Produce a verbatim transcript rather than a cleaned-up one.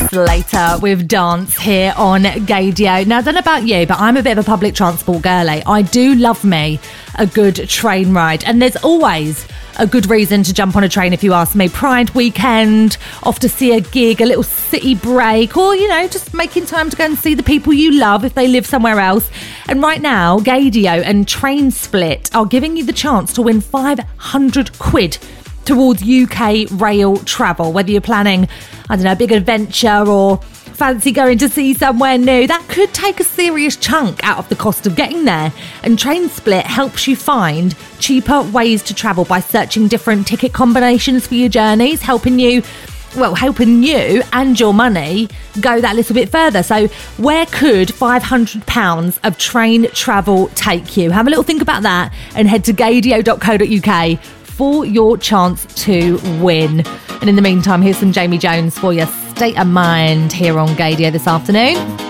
Slater with Dance here on Gaydio. Now, I don't know about you, but I'm a bit of a public transport girly. I do love me a good train ride, and there's always a good reason to jump on a train if you ask me. Pride weekend, off to see a gig, a little city break, or, you know, just making time to go and see the people you love if they live somewhere else. And right now, Gaydio and Train Split are giving you the chance to win five hundred quid towards U K rail travel. Whether you're planning, I don't know, a big adventure or fancy going to see somewhere new, that could take a serious chunk out of the cost of getting there. And Train Split helps you find cheaper ways to travel by searching different ticket combinations for your journeys, helping you, well, helping you and your money go that little bit further. So where could five hundred pounds of train travel take you? Have a little think about that and head to gaydio dot co dot uk for your chance to win. And in the meantime, here's some Jamie Jones for your State of Mind here on Gaydio this afternoon.